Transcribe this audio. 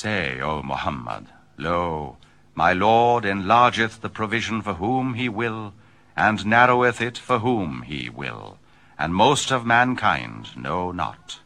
Say, O Muhammad, Lo, my Lord enlargeth the provision for whom he will, and narroweth it for whom he will, and most of mankind know not.